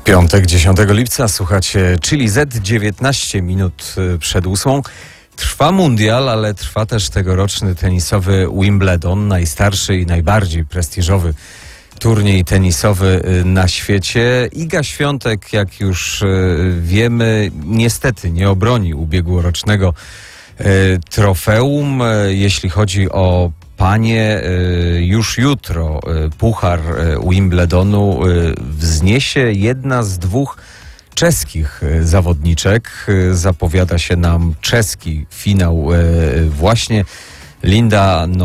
Piątek, 10 lipca, słuchacie Chili Z, 19 minut przed 8. Trwa mundial, ale trwa też tegoroczny tenisowy Wimbledon, najstarszy i najbardziej prestiżowy turniej tenisowy na świecie. Iga Świątek, jak już wiemy, niestety nie obroni ubiegłorocznego trofeum. Jeśli chodzi o panie, już jutro puchar Wimbledonu wzniesie jedna z dwóch czeskich zawodniczek. Zapowiada się nam czeski finał właśnie. Linda